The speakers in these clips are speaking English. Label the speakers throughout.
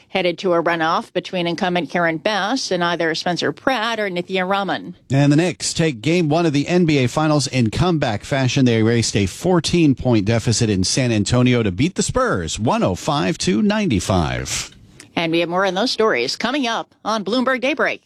Speaker 1: headed to a runoff between incumbent Karen Bass and either Spencer Pratt or Nithya Raman.
Speaker 2: And the Knicks take Game 1 of the NBA Finals in comeback fashion. They erased a 14-point deficit in San Antonio to beat the Spurs 105-95.
Speaker 1: And we have more on those stories coming up on Bloomberg Daybreak.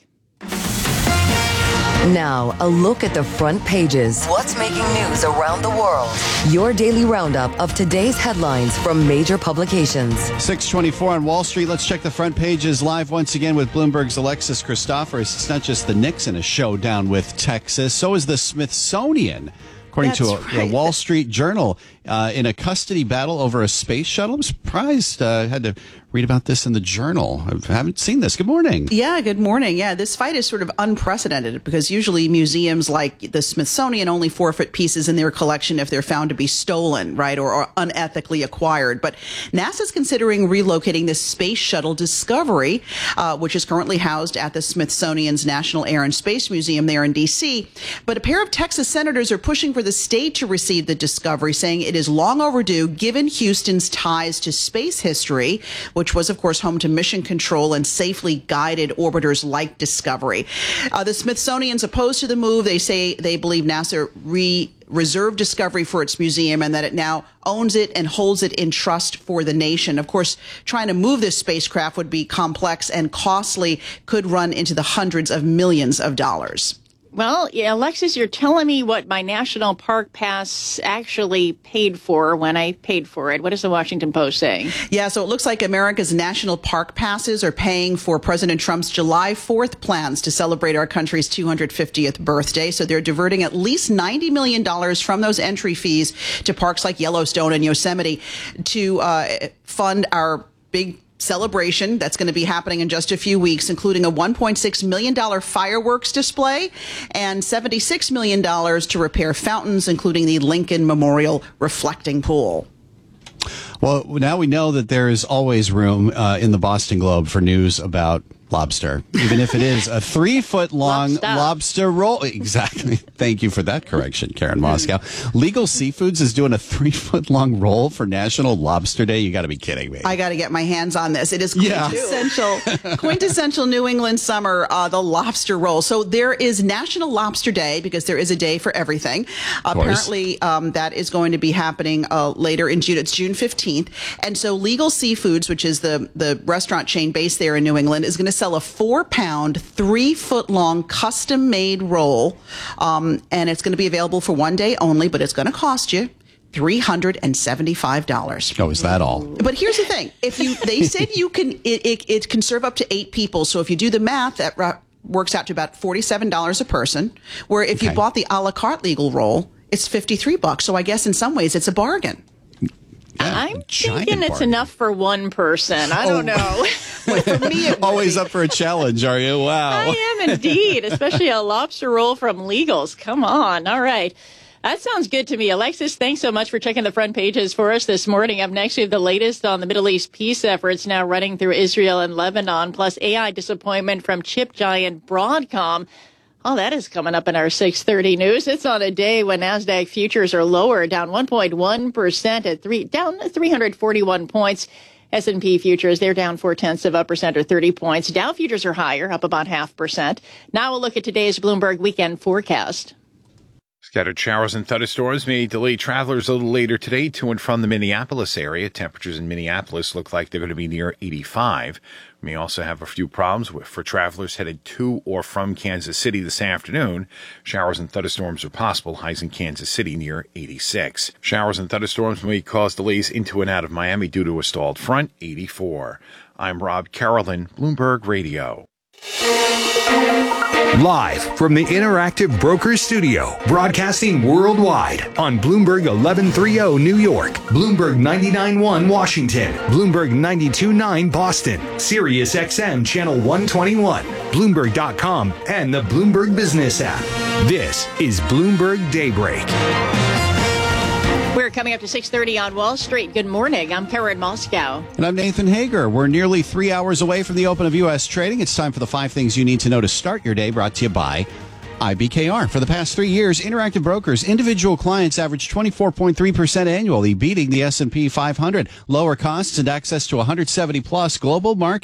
Speaker 3: Now, a look at the front pages. What's making news around the world? Your daily roundup of today's headlines from major publications.
Speaker 2: 6:24 on Wall Street. Let's check the front pages live once again with Bloomberg's Alexis Christoforous. It's not just the Knicks in a showdown with Texas. So is the Smithsonian, according to a Wall Street Journal, in a custody battle over a space shuttle. I'm surprised. I had to read about this in the Journal. I haven't seen this. Good morning.
Speaker 4: Yeah, good morning. Yeah, this fight is sort of unprecedented because usually museums like the Smithsonian only forfeit pieces in their collection if they're found to be stolen, right, or unethically acquired. But NASA's considering relocating this space shuttle Discovery, which is currently housed at the Smithsonian's National Air and Space Museum there in D.C. But a pair of Texas senators are pushing for the state to receive the Discovery, saying it is long overdue given Houston's ties to space history, which was, of course, home to mission control and safely guided orbiters like Discovery. The Smithsonian's opposed to the move. They say they believe NASA reserved Discovery for its museum and that it now owns it and holds it in trust for the nation. Of course, trying to move this spacecraft would be complex and costly, could run into the hundreds of millions of dollars.
Speaker 1: Well, yeah, Alexis, you're telling me what my National Park Pass actually paid for when I paid for it. What is the Washington Post saying?
Speaker 4: Yeah, so it looks like America's National Park Passes are paying for President Trump's July 4th plans to celebrate our country's 250th birthday. So they're diverting at least $90 million from those entry fees to parks like Yellowstone and Yosemite to fund our big celebration that's going to be happening in just a few weeks, including a $1.6 million fireworks display and $76 million to repair fountains, including the Lincoln Memorial reflecting pool.
Speaker 2: Well, now we know that there is always room in the Boston Globe for news about lobster, even if it is a 3-foot-long lobster roll. Exactly. Thank you for that correction, Karen Moscow. Legal Seafoods is doing a 3-foot-long roll for National Lobster Day. You got to be kidding me.
Speaker 4: I got to get my hands on this. It is quintessential New England summer, the lobster roll. So there is National Lobster Day because there is a day for everything. Apparently, that is going to be happening later in June. It's June 15th. And so Legal Seafoods, which is the restaurant chain based there in New England, is going to sell a 4-pound, 3-foot-long custom-made roll, and it's going to be available for one day only, but it's going to cost you $375.
Speaker 2: Oh, is that all?
Speaker 4: But here's the thing: they said you can, it can serve up to 8 people. So if you do the math, that works out to about $47 a person. Where if you bought the a la carte legal roll, it's $53. So I guess in some ways it's a bargain.
Speaker 2: Yeah,
Speaker 1: I'm thinking it's enough for one person. I don't know.
Speaker 4: Well, for me,
Speaker 2: always up for a challenge, are you? Wow.
Speaker 1: I am indeed, especially a lobster roll from Legals. Come on. All right. That sounds good to me. Alexis, thanks so much for checking the front pages for us this morning. Up next, we have the latest on the Middle East peace efforts now running through Israel and Lebanon, plus AI disappointment from chip giant Broadcom. All that is coming up in our 6:30 news. It's on a day when NASDAQ futures are lower, down 1.1% down 341 points. S&P futures, they're down 0.4% or 30 points. Dow futures are higher, up about 0.5%. Now we'll look at today's Bloomberg weekend forecast.
Speaker 5: Scattered showers and thunderstorms may delay travelers a little later today to and from the Minneapolis area. Temperatures in Minneapolis look like they're going to be near 85. We may also have a few problems for travelers headed to or from Kansas City this afternoon. Showers and thunderstorms are possible. Highs in Kansas City near 86. Showers and thunderstorms may cause delays into and out of Miami due to a stalled front, 84. I'm Rob Carolyn, Bloomberg Radio.
Speaker 6: Live from the Interactive Brokers Studio, broadcasting worldwide on Bloomberg 1130 New York, Bloomberg 99.1 Washington, Bloomberg 92.9 Boston, Sirius XM Channel 121, Bloomberg.com, and the Bloomberg Business app. This is Bloomberg Daybreak.
Speaker 1: We're coming up to 6:30 on Wall Street. Good morning. I'm Karen Moscow.
Speaker 2: And I'm Nathan Hager. We're nearly 3 hours away from the open of U.S. trading. It's time for the 5 things you need to know to start your day, brought to you by IBKR. For the past 3 years, Interactive Brokers individual clients averaged 24.3% annually, beating the S&P 500. Lower costs and access to 170-plus global market